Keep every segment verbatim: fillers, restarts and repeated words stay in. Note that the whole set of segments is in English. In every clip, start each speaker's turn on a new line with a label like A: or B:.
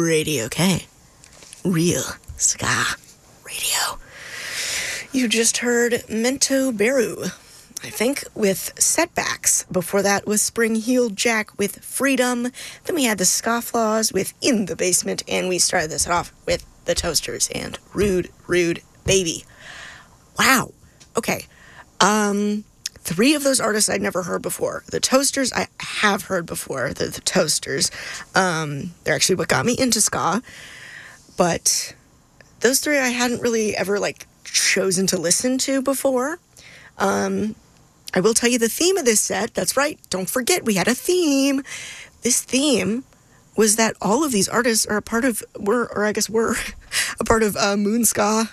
A: Radio K. Real Ska Radio. You just heard Mento Beru, I think, with Setbacks. Before that was Spring Heeled Jack with Freedom. Then we had the Scofflaws with In the Basement, and we started this off with the Toasters and Rude, Rude Baby. Wow. Okay. Um, three of those artists I'd never heard before. The Toasters I have heard before. They're the Toasters. Um, they're actually what got me into ska. But those three I hadn't really ever, like, chosen to listen to before. Um, I will tell you the theme of this set. That's right. Don't forget, we had a theme. This theme was that all of these artists are a part of, were, or I guess were, a part of uh, Moonska,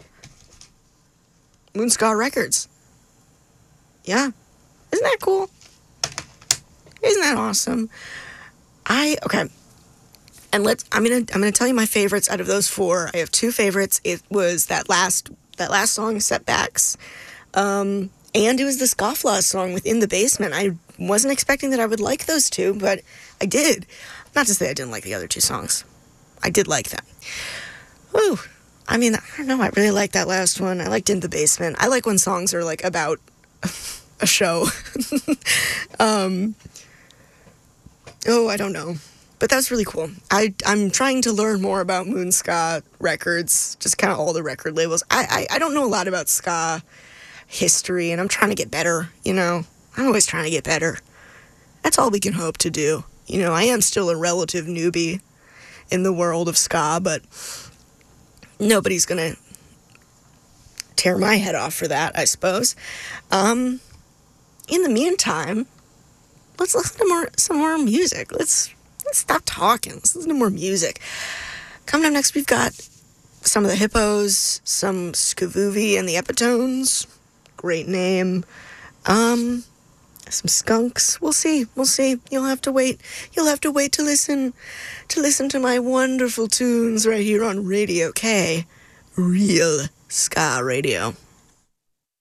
A: Moonska Records. Yeah. Isn't that cool? Isn't that awesome? I, okay. And let's, I'm going to, I'm going to tell you my favorites out of those four. I have two favorites. It was that last, that last song, Setbacks. Um, and it was the Scofflaws song with In the Basement. I wasn't expecting that I would like those two, but I did. Not to say I didn't like the other two songs. I did like them. Ooh. I mean, I don't know. I really like that last one. I liked In the Basement. I like when songs are, like, about a show. um, oh, I don't know. But that's really cool. I, I'm trying to learn more about Moonska Records, just kind of all the record labels. I, I, I don't know a lot about ska history, and I'm trying to get better, you know? I'm always trying to get better. That's all we can hope to do. You know, I am still a relative newbie in the world of ska, but nobody's gonna tear my head off for that, I suppose. Um, in the meantime, let's listen to more some more music. Let's let's stop talking. Let's listen to more music. Coming up next, we've got some of the Hippos, some Skavuvi and the Epitones. Great name. Um, some Skunks. We'll see. We'll see. You'll have to wait. You'll have to wait to listen to listen to my wonderful tunes right here on Radio K. Real Ska Radio.